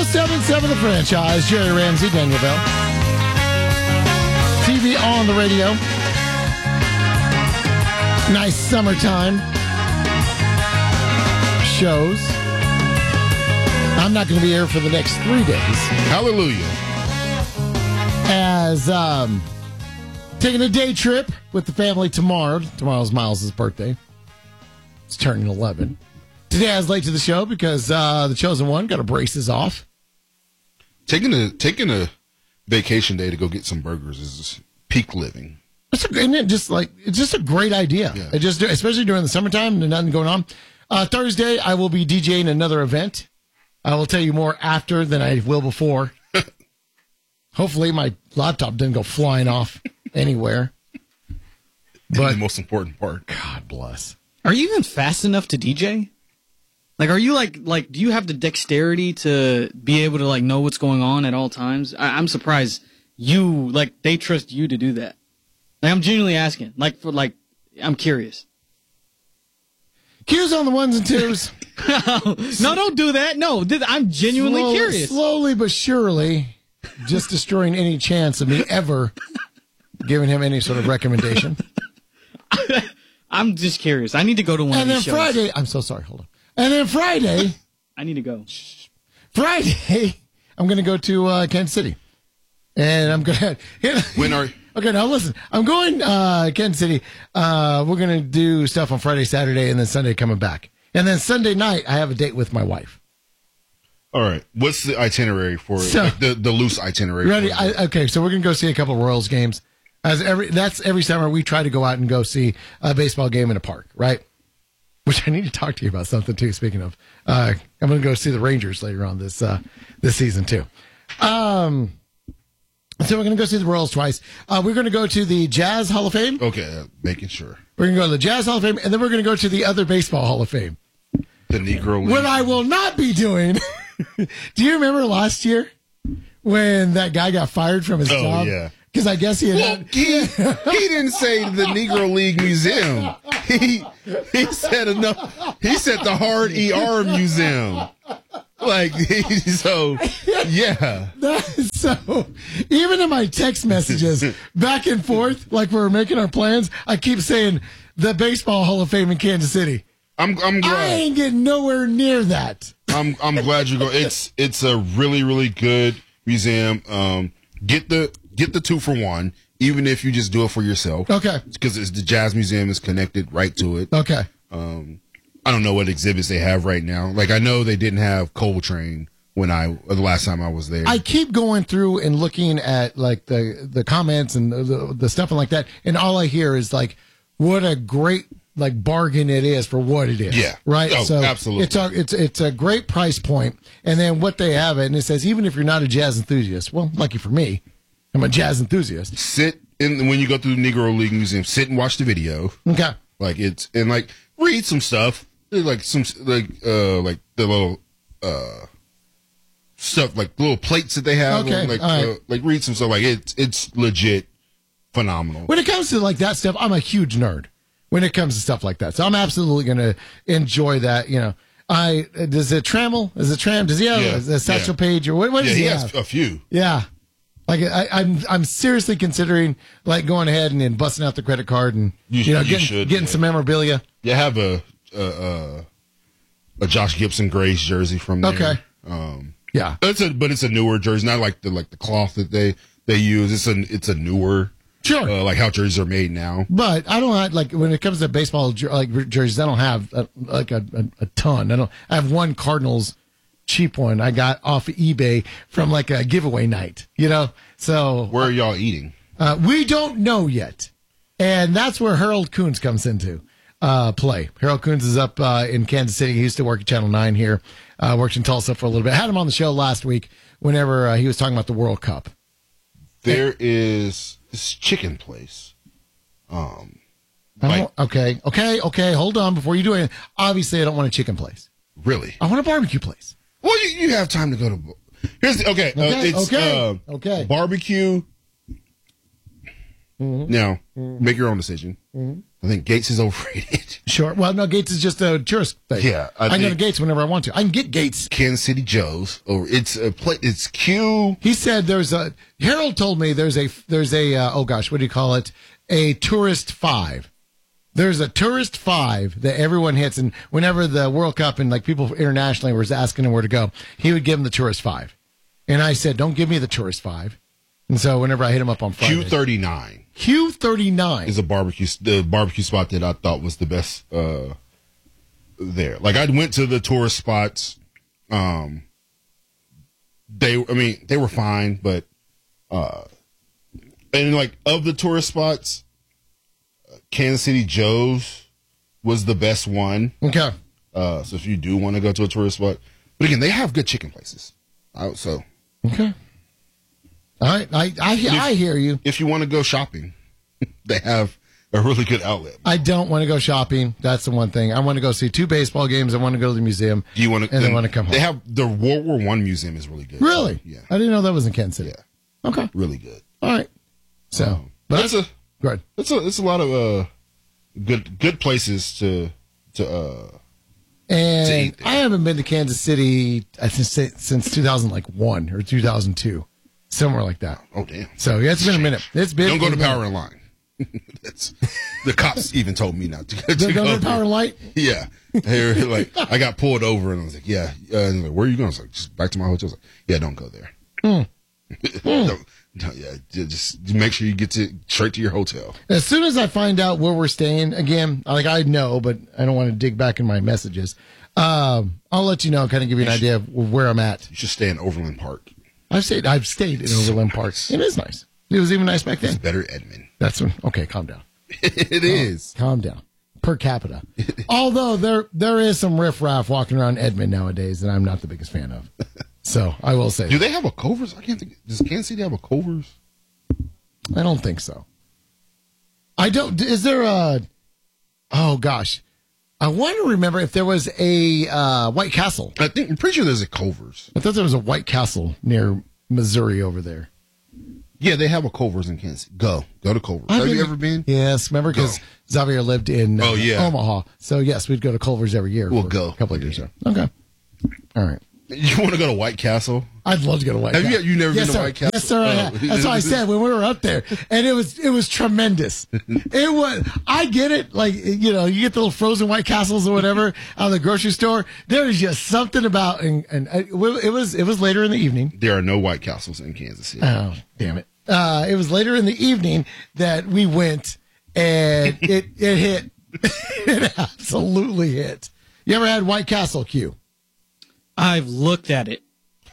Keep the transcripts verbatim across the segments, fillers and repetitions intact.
seven seven The Franchise. Jerry Ramsey, Daniel Bell. T V on the radio. Nice summertime shows. I'm not going to be here for the next three days. Hallelujah. As um, taking a day trip with the family tomorrow. Tomorrow's Miles' birthday. It's turning eleven. Today I was late to the show because uh, the chosen one got her braces off. Taking a taking a vacation day to go get some burgers is peak living. It's a, isn't it just like it's just a great idea. Yeah. It just especially during the summertime and nothing going on. Uh, Thursday I will be DJing another event. I will tell you more after than I will before. Hopefully my laptop didn't go flying off anywhere. But the most important part. God bless. Are you even fast enough to D J? Like, are you like, like, do you have the dexterity to be able to, like, know what's going on at all times? I, I'm surprised you, like, they trust you to do that. Like, I'm genuinely asking. Like, for, like, I'm curious. Q's on the ones and twos. No, don't do that. No, th- I'm genuinely slowly, curious. Slowly but surely, just destroying any chance of me ever giving him any sort of recommendation. I'm just curious. I need to go to one and of then these shows. Friday, I'm so sorry, hold on. And then Friday, I need to go. Friday, I'm going to go to uh, Kansas City. And I'm going to... When are... Okay, now listen. I'm going uh, Kansas City. Uh, we're going to do stuff on Friday, Saturday, and then Sunday coming back. And then Sunday night, I have a date with my wife. All right. What's the itinerary for So, like the, the loose itinerary? Ready? For I, okay, so we're going to go see a couple of Royals games. As every That's every summer we try to go out and go see a baseball game in a park, right? Which I need to talk to you about something, too, speaking of. Uh, I'm going to go see the Rangers later on this uh, this season, too. Um, so we're going to go see the Royals twice. Uh, we're going to go to the Jazz Hall of Fame. Okay, uh, making sure. We're going to go to the Jazz Hall of Fame, and then we're going to go to the other Baseball Hall of Fame. The Negro League. What I will not be doing. Do you remember last year when that guy got fired from his Oh, job? yeah. Because I guess he had... Well, he, he didn't say the Negro League Museum. He he said enough. He said the Hard E R Museum. Like, so, yeah. That, so, even in my text messages, back and forth, like we were making our plans, I keep saying the Baseball Hall of Fame in Kansas City. I'm I'm I glad. ain't getting nowhere near that. I'm I'm glad you go. It's it's a really really good museum. Um, get the get the two for one, even if you just do it for yourself. Okay. Because it's the Jazz Museum is connected right to it. Okay. Um, I don't know what exhibits they have right now. Like I know they didn't have Coltrane when I the last time I was there. I keep going through and looking at like the the comments and the, the, the stuff and like that, and all I hear is like, what a great like bargain it is for what it is. Yeah. Right. Oh, so absolutely. It's a it's it's a great price point, and then what they have it, and it says even if you're not a jazz enthusiast, well, lucky for me, I'm a jazz enthusiast. Sit in when you go through the Negro League Museum. Sit and watch the video. Okay. Like it's and like read some stuff. Like some like uh like the little uh stuff like little plates that they have. Okay, Like all right. uh, like read some stuff. Like it's it's legit phenomenal. When it comes to like that stuff, I'm a huge nerd. When it comes to stuff like that, so I'm absolutely going to enjoy that. You know, I does it Trammell? Is it Tram? Does he have Yeah, a Satchel yeah. Page or what? What Yeah, does he he, has have? a few. Yeah, like I, I'm I'm seriously considering like going ahead and, and busting out the credit card and You- you, know you getting should, getting yeah. some memorabilia. You have a a, a a Josh Gibson Grace jersey from there. Okay. Um, Yeah, it's a but it's a newer jersey, not like the like the cloth that they they use. It's a it's a newer. sure. Uh, like how jerseys are made now. But I don't have, like when it comes to baseball jer- like jerseys, I don't have a, like a, a, a ton. I don't. I have one Cardinals cheap one I got off of eBay from like a giveaway night. You know, so Where are y'all eating? uh, we don't know yet, and that's where Harold Coons comes into uh, play. Harold Coons is up uh, in Kansas City. He used to work at Channel Nine here. Uh, worked in Tulsa for a little bit. Had him on the show last week whenever uh, he was talking about the World Cup. There is this chicken place. Um, I like don't- okay, okay, okay. Hold on before you do anything. Obviously, I don't want a chicken place. really? I want a barbecue place. Well, you, you have time to go to. Here's the, okay. Okay, uh, it's okay, uh, okay. barbecue. Mm-hmm. Now, mm-hmm. make your own decision. Mm-hmm. I think Gates is overrated. Sure. Well, no, Gates is just a tourist thing. Yeah, I, I can go to Gates whenever I want to. I can get Gates. Kansas City Joe's. Or it's a play. It's Q. He said there's a. Harold told me there's a. There's a. Uh, oh gosh, what do you call it? A tourist five. There's a tourist five that everyone hits, and whenever the World Cup and like people internationally was asking him where to go, he would give him the tourist five. And I said, don't give me the tourist five. And so whenever I hit him up on Friday, Q thirty-nine. Q thirty-nine is a barbecue, the barbecue spot that I thought was the best uh, there. Like I went to the tourist spots. Um, they, I mean, they were fine, but uh, and like of the tourist spots, Kansas City Joe's was the best one. Okay. Uh, so if you do want to go to a tourist spot, but again, they have good chicken places. Uh, so okay. All right, I I, if, I hear you. If you want to go shopping, they have a really good outlet. I don't want to go shopping. That's the one thing. I want to go see two baseball games. I want to go to the museum. Do you want to? And then I want to come home. They have the World War One museum is really good. Really? Yeah. I didn't know that was in Kansas City. Yeah. Okay. Really good. All right. So, um, but that's a good. It's a it's a lot of uh good good places to to uh. And I haven't been to Kansas City I think since two thousand one or two thousand two, somewhere like that. Oh damn! So yeah, it's been a minute. It's been. Don't go to Power and Line. That's the cops even told me not to. to Don't go go to Power and Light. Yeah, they were like I got pulled over and I was like, yeah. Uh, and like, where are you going? I was like, just back to my hotel. I was like, yeah, don't go there. Mm. don't, don't, yeah, just make sure you get to straight to your hotel. As soon as I find out where we're staying, again, like I know, but I don't want to dig back in my messages. Um, I'll let you know, kind of give you an you idea should, of where I'm at. You should stay in Overland Park. I've stayed. I've stayed in Overland Park. It is nice. It was even nice back then. It's better, Edmond. That's when. Okay, calm down. It oh, is. Calm down. Per capita. Although there there is some riffraff walking around Edmond nowadays that I'm not the biggest fan of. So I will say. Do they have a Culver's? I can't think. Does Kansas City have a Culver's? I don't think so. I don't. Is there a? Oh gosh, I want to remember if there was a uh, White Castle. I think I'm pretty sure there's a Culver's. I thought there was a White Castle near Missouri over there. Yeah, they have a Culver's in Kansas. Go, go to Culver's. I've have been, you ever been? Yes, remember because Xavier lived in uh, oh, yeah. Omaha. So yes, we'd go to Culver's every year. We'll for go a couple of years. So. Okay, all right. You want to go to White You I'd love to go to White have Castle. You, you never yes, been to sir. White Castle? Yes, sir. I have. Oh. That's what I said when we were up there, and it was it was tremendous. It was. I get it. Like you know, you get the little frozen White Castles or whatever out of the grocery store. There is just something about, and, and it was it was later in the evening. There are no White Castles in Kansas City. Oh, damn it! Uh, it was later in the evening that we went, and it it hit. It absolutely hit. You ever had White Castle, Q? I've looked at it.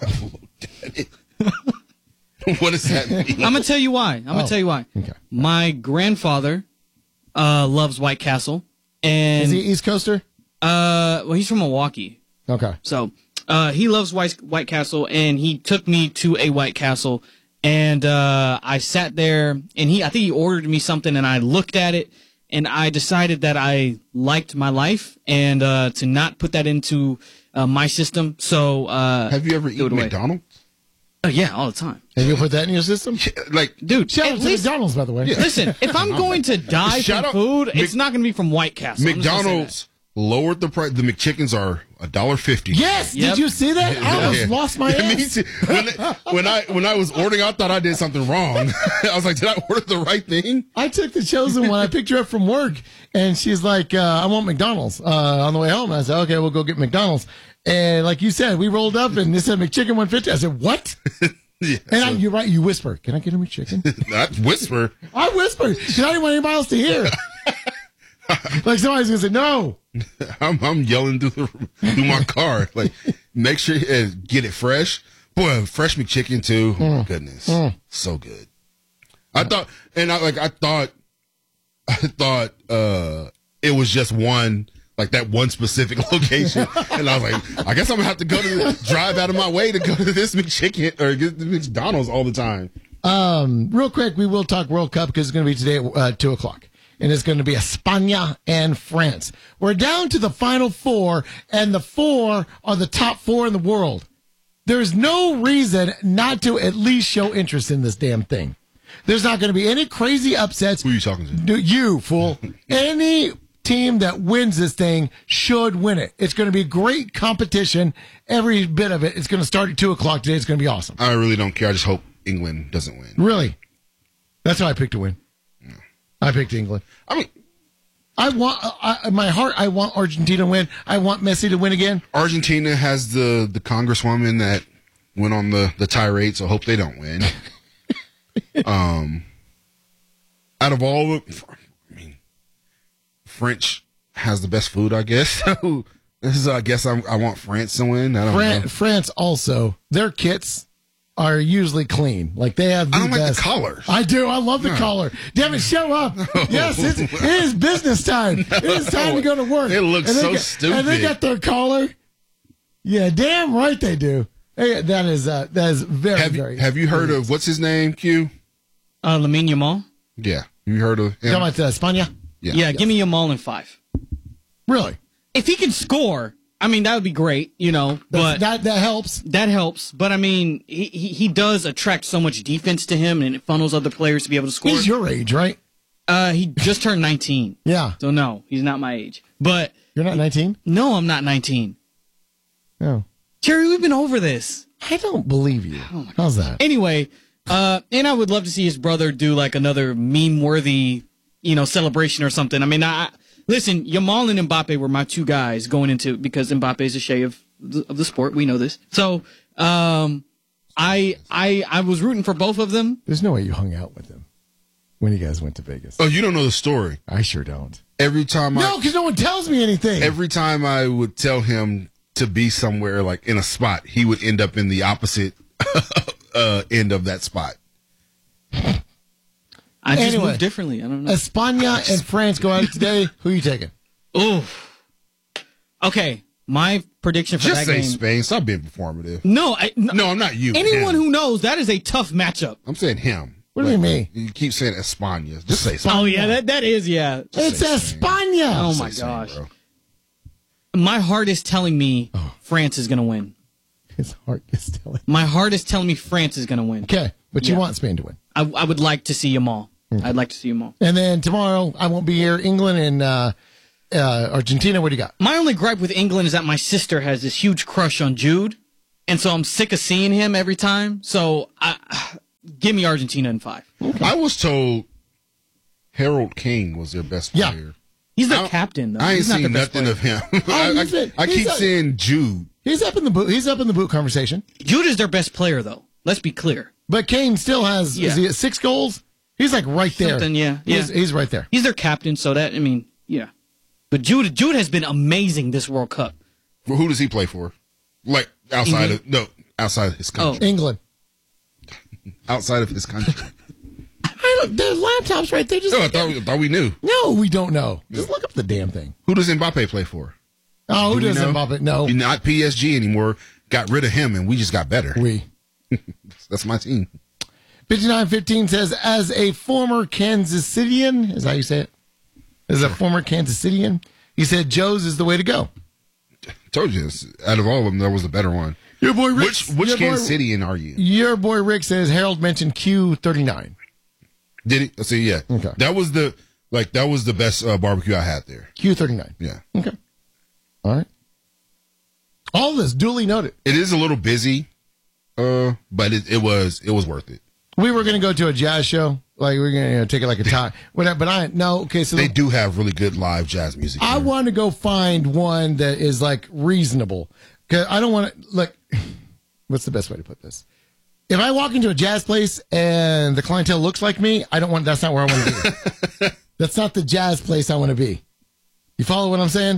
What does that mean? I'm gonna tell you why. I'm gonna oh, tell you why. Okay. My grandfather uh, loves White Castle, and is he East Coaster? Uh, well, he's from Milwaukee. Okay. So uh, he loves White White Castle, and he took me to a White Castle, and uh, I sat there, and he I think he ordered me something, and I looked at it, and I decided that I liked my life, and uh, to not put that into uh, my system. So uh, have you ever eaten McDonald's? Uh, yeah, all the time. And you put that in your system? Yeah, like, dude, shout out to least, McDonald's, by the way. Yeah. Listen, if I'm going to die Shout from food, Mc, it's not going to be from White Castle. McDonald's lowered the price. The McChickens are a dollar fifty. Yes, yep. Did you see that? I almost yeah. lost my yeah, ass. Me too. When, when I when I was ordering, I thought I did something wrong. I was like, did I order the right thing? I took the chosen one. I picked her up from work, and she's like, uh, "I want McDonald's." Uh, on the way home, I said, "Okay, we'll go get McDonald's." And like you said, we rolled up, and it said McChicken one fifty. I said, "What?" Yeah, and so, I, you're right. You whisper, "Can I get a McChicken?" Not whisper. I whispered because I didn't want anybody else to hear. Like somebody's gonna say no. I'm, I'm yelling through the, through my car. Like, make sure uh, get it fresh. Boy, fresh McChicken too. Oh, mm. my goodness, mm. so good. I thought, and I like, I thought, I thought uh, it was just one. Like that one specific location, and I was like, I guess I'm gonna have to go to the, drive out of my way to go to this McChicken or get the McDonald's all the time. Um, real quick, we will talk World Cup because it's going to be today at uh, two o'clock, and it's going to be España and France. We're down to the final four, and the four are the top four in the world. There's no reason not to at least show interest in this damn thing. There's not going to be any crazy upsets. Who are you talking to? Do you, fool. Any team that wins this thing should win it. It's going to be great competition. Every bit of it. It's going to start at two o'clock today. It's going to be awesome. I really don't care. I just hope England doesn't win. Really? That's how I picked to win. Yeah. I picked England. I mean, I want, I, in my heart, I want Argentina to win. I want Messi to win again. Argentina has the, the congresswoman that went on the, the tirade, so hope they don't win. um, out of all of it, I mean, French has the best food, I guess. So this is, I guess I'm, I want France to win. I don't Fran- know. France also, their kits are usually clean. Like they have the I don't like best. the collars. I do. I love the No. collar. Damn it, show up. Yes, it's, it is business time. It is time to go to work. It looks And they so got- stupid. And they got their collar. Yeah, damn right they do. Hey, that is uh, that is very Have, very. have you heard of, what's his name, Q? Uh, Lamine Yamal. Yeah. You heard of Talking him? about uh, Spania? Yeah. Yeah, give me Yamal in five. Really? If he can score, I mean that would be great, you know. But that that helps. that helps. But I mean, he, he he does attract so much defense to him, and it funnels other players to be able to score. He's your age, right? Uh, he just turned nineteen. Yeah. So no, he's not my age. But You're not nineteen? no, I'm not nineteen. No. Jerry, we've been over this. I don't believe you. Oh How's that? Anyway, uh, and I would love to see his brother do like another meme-worthy, you know, celebration or something. I mean, I listen. Yamal and Mbappe were my two guys going into because Mbappe is a shade of the, of the sport. We know this. So, um, I I I was rooting for both of them. There's no way you hung out with him when you guys went to Vegas. Oh, you don't know the story. I sure don't. Every time I No, because no one tells me anything. every time I would tell him to be somewhere like in a spot, he would end up in the opposite uh, end of that spot. I just Anyway. move differently. I don't know. Espana and France go out today. Who are you taking? Ooh. Okay, my prediction for Just that say game. Spain. Stop being performative. No, I, no, No, I'm not you. anyone him. who knows that is a tough matchup. I'm saying him. What do you mean? You keep saying España. Just say Spain. Oh yeah, that that is yeah. It's say Spain. Espana. Oh Say my Spain, gosh. bro. My heart is telling me Oh. France is going to win. His heart is telling. My heart is telling me France is going to win. Okay, but you Yeah. want Spain to win. I, I would like to see them all. I'd like to see them all. And then tomorrow, I won't be here. England and uh, uh, Argentina. What do you got? My only gripe with England is that my sister has this huge crush on Jude, and so I'm sick of seeing him every time. So I, give me Argentina in five. I was told Harold King was their best Yeah. player. He's the I- captain, though. I ain't He's not seen the best nothing player. of him. I, he's a- I, I he's keep a- seeing Jude. He's up in the boot. He's up in the boot conversation. Jude is their best player, though. Let's be clear. But Kane still has. Yeah. Is he at six goals? He's like right there. Something, yeah, He's, yeah. he's right there. He's their captain, so that I mean, yeah. But Jude, Jude has been amazing this World Cup. Well, who does he play for? Like outside England? of no, outside of his country. Oh. England. Outside of his country. I don't, there's laptops right there. Just No, I thought, I thought we knew. no, we don't know. Just look up the damn thing. Who does Mbappe play for? Oh, who Do we does know? Mbappe? No, He's not P S G anymore. Got rid of him, and we just got better. we. That's my team. fifty-nine fifteen says, as a former Kansas Cityan, is that how you say it? As a former Kansas Cityan, he said Joe's is the way to go. Told you, this. Out of all of them, there was a better one. Your boy Rick. Which which your Kansas boy, Cityan are you? Your boy Rick says Harold mentioned Q thirty-nine. Did he? Let's see, yeah. Okay. That was the like that was the best uh, barbecue I had there. Q thirty-nine. Yeah. Okay. All right. All this duly noted. It is a little busy, uh, but it, it was it was worth it. We were going to go to a jazz show. Like, we we're going to you know, take it like a time. Whatever, but I, no, okay, so They the- do have really good live jazz music. I there. want to go find one that is like reasonable. Cause I don't want to, like, what's the best way to put this? If I walk into a jazz place and the clientele looks like me, I don't want, that's not where I want to be. That's not the jazz place I want to be. You follow what I'm saying?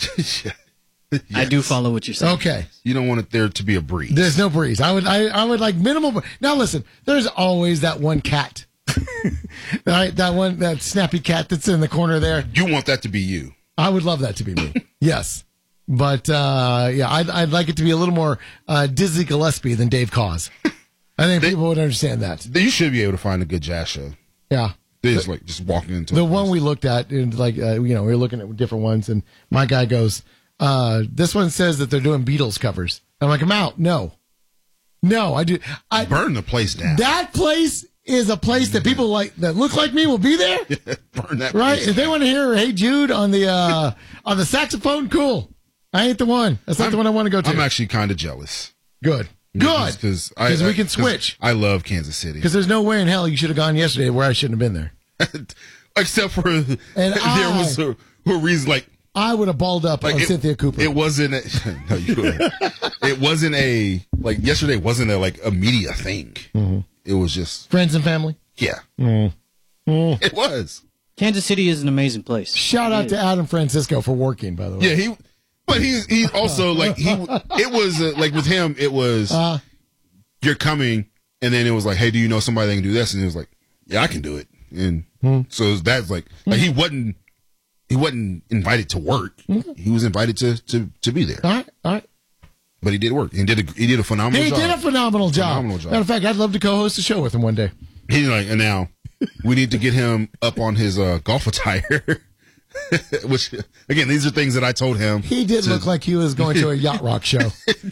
I do follow what you're saying. Okay. You don't want it there to be a breeze. There's no breeze. I would, I, I would like minimal. Now listen, there's always that one cat, right? That one, that snappy cat that's in the corner there. You want that to be you. I would love that to be me. Yes. But, uh, yeah, I'd, I'd like it to be a little more uh, Dizzy Gillespie than Dave Cause. I think They- people would understand that. You should be able to find a good jazz show. Yeah. They just like just walking into The a one place. we looked at, and like, uh, you know, we were looking at different ones, and my guy goes, uh, this one says that they're doing Beatles covers. I'm like, I'm out. No. No, I do. I, burn the place down. that place is a place that people like that look like me will be there. Burn that Right? place. If they want to hear Hey Jude on the uh, on the saxophone, cool. I ain't the one. That's not I'm, the one I want to go to. I'm actually kind of jealous. Good. Good. Because we can switch. I love Kansas City. Because there's no way in hell you should have gone yesterday where I shouldn't have been there. Except for and there I, was a, a reason, like, I would have balled up like on it, Cynthia Cooper. It wasn't. A, no, you were. It wasn't a like yesterday. Wasn't a like a media thing. Mm-hmm. It was just friends and family. Yeah, mm. Mm. It was. Kansas City is an amazing place. Shout out to Adam Francisco for working, by the way. Yeah, he. But he he also like he. It was uh, like with him. It was uh, you're coming, and then it was like, hey, do you know somebody that can do this? And it was like, yeah, I can do it. And mm. so that's like like he wasn't. He wasn't invited to work. Mm-hmm. He was invited to, to, to be there. All right, all right. But he did work. He did a he did a phenomenal he job. He did a phenomenal job. Phenomenal job. Matter of fact, I'd love to co-host a show with him one day. He's like, and now we need to get him up on his uh, golf attire. Which again, these are things that I told him. He did to, look like he was going to a yacht rock show.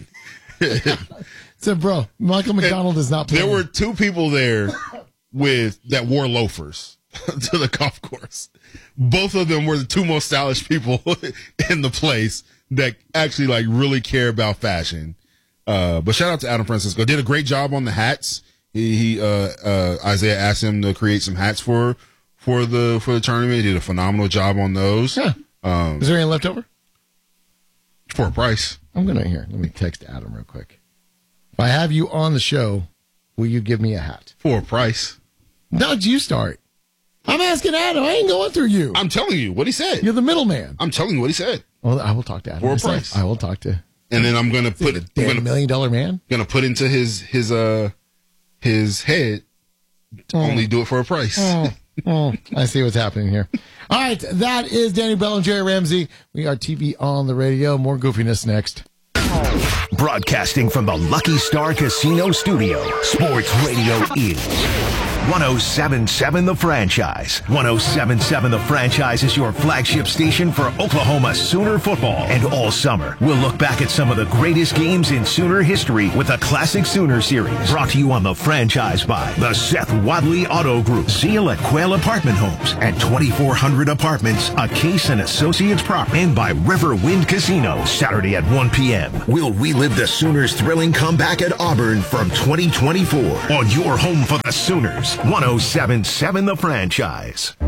So, bro, Michael McDonald is not playing. There were two people there with that wore loafers to the golf course. Both of them were the two most stylish people in the place that actually like really care about fashion. Uh, but shout out to Adam Francisco. Did a great job on the hats. He, he uh, uh, Isaiah asked him to create some hats for for the for the tournament. He did a phenomenal job on those. Yeah. Um, Is there any left over? For a price. I'm gonna here. Let me text Adam real quick. If I have you on the show, will you give me a hat for a price? No, you start. I'm asking Adam. I ain't going through you. I'm telling you what he said. You're the middleman. I'm telling you what he said. Well, I will talk to Adam. For a price. I will talk to. And then I'm gonna put it. Damn million dollar man. Gonna put into his his uh his head. To mm. Only do it for a price. Mm. Mm. I see what's happening here. All right, that is Danny Bell and Jerry Ramsey. We are T V on the radio. More goofiness next. Broadcasting from the Lucky Star Casino Studio, Sports Radio is one oh seven point seven The Franchise. one oh seven point seven The Franchise is your flagship station for Oklahoma Sooner football. And all summer, we'll look back at some of the greatest games in Sooner history with a Classic Sooner series. Brought to you on The Franchise by the Seth Wadley Auto Group, Seal at Quail Apartment Homes, and twenty-four hundred Apartments, a Case and Associates property, and by Riverwind Casino. Saturday at one p.m., we'll relive the Sooners' thrilling comeback at Auburn from twenty twenty-four on your home for the Sooners. one oh seven point seven The Franchise.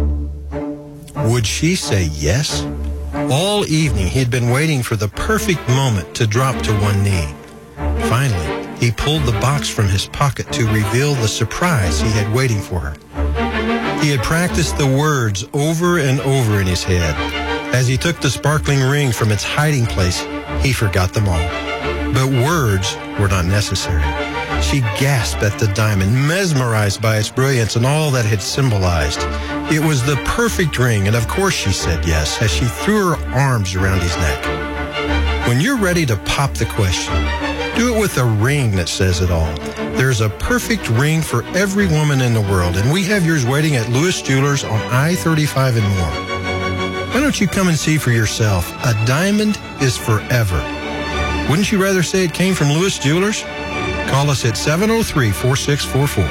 Would she say yes? All evening, he had been waiting for the perfect moment to drop to one knee. Finally, he pulled the box from his pocket to reveal the surprise he had waiting for her. He had practiced the words over and over in his head. As he took the sparkling ring from its hiding place, he forgot them all. But words were not necessary. She gasped at the diamond, mesmerized by its brilliance and all that it had symbolized. It was the perfect ring, and of course she said yes, as she threw her arms around his neck. When you're ready to pop the question, do it with a ring that says it all. There's a perfect ring for every woman in the world, and we have yours waiting at Lewis Jewelers on I thirty-five and more. Why don't you come and see for yourself? A diamond is forever. Wouldn't you rather say it came from Lewis Jewelers? Call us at seven oh three, four six four four.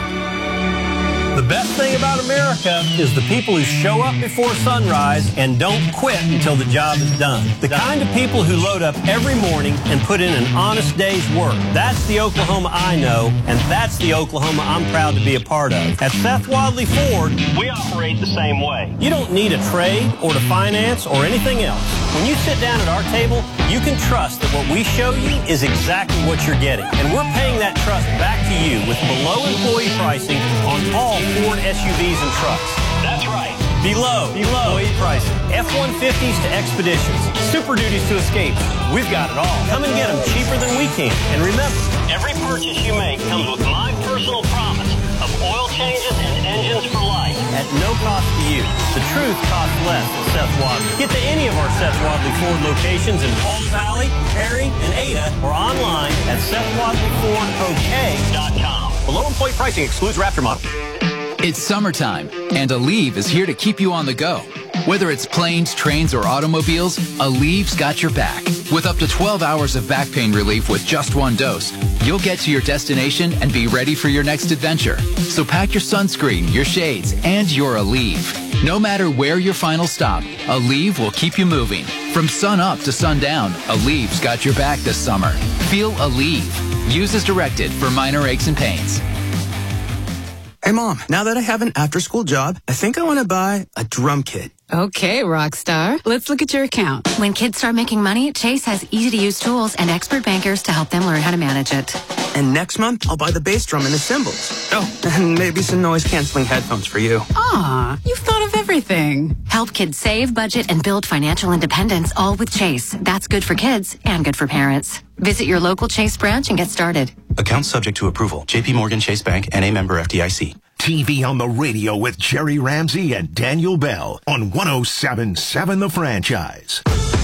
The best thing about America is the people who show up before sunrise and don't quit until the job is done. The kind of people who load up every morning and put in an honest day's work. That's the Oklahoma I know, and that's the Oklahoma I'm proud to be a part of. At Seth Wadley Ford, we operate the same way. You don't need a trade or to finance or anything else. When you sit down at our table, you can trust that what we show you is exactly what you're getting. And we're paying that trust back to you with below employee pricing on all Ford S U Vs and trucks. That's right. Below, below employee pricing. F one fifties to Expeditions. Super Duties to Escapes. We've got it all. Come and get them cheaper than we can. And remember, every purchase you make comes with my personal promise of oil changes and engines for life at no cost to you. The truth costs less at Seth Wadley. Get to any of our Seth Wadley Ford locations in Palm Valley, Perry, and Ada, or online at Seth Wadley Ford O K dot com. Below employee pricing excludes Raptor model. It's summertime, and Aleve is here to keep you on the go. Whether it's planes, trains, or automobiles, Alleve's got your back. With up to twelve hours of back pain relief with just one dose, you'll get to your destination and be ready for your next adventure. So pack your sunscreen, your shades, and your Aleve. No matter where your final stop, Aleve will keep you moving. From sun up to sundown, Alleve's got your back this summer. Feel Aleve. Use as directed for minor aches and pains. Hey, Mom, now that I have an after-school job, I think I want to buy a drum kit. Okay, Rockstar. Let's look at your account. When kids start making money, Chase has easy-to-use tools and expert bankers to help them learn how to manage it. And next month, I'll buy the bass drum and the cymbals. Oh, and maybe some noise-canceling headphones for you. Aw, you've thought of everything. Help kids save, budget, and build financial independence, all with Chase. That's good for kids and good for parents. Visit your local Chase branch and get started. Account subject to approval. J P Morgan Chase Bank, N A member F D I C. T V on the radio with Jerry Ramsey and Daniel Bell on one oh seven point seven The Franchise.